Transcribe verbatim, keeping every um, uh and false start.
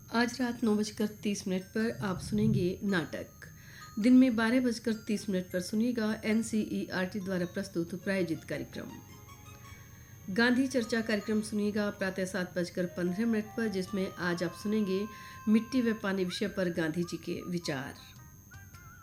आज रात नौ बजकर तीस मिनट पर आप सुनेंगे नाटक। दिन में बारह बजकर तीस मिनट पर सुनिएगा N C E R T द्वारा प्रस्तुत प्रायोजित कार्यक्रम। गांधी चर्चा कार्यक्रम सुनिएगा प्रातः सात बजकर पंद्रह मिनट पर, जिसमें आज आप सुनेंगे मिट्टी व पानी विषय पर गांधी जी के विचार।